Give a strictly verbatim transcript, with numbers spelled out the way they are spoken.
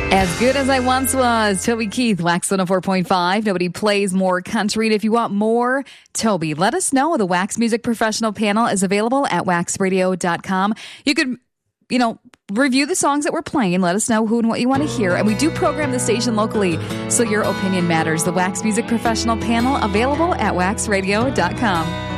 As good as I once was. Toby Keith, Wax one oh four point five. Nobody plays more country. And if you want more Toby, let us know. The Wax Music Professional panel is available at wax radio dot com. You could, you know, review the songs that we're playing. Let us know who and what you want to hear. And we do program the station locally, so your opinion matters. The Wax Music Professional panel available at wax radio dot com.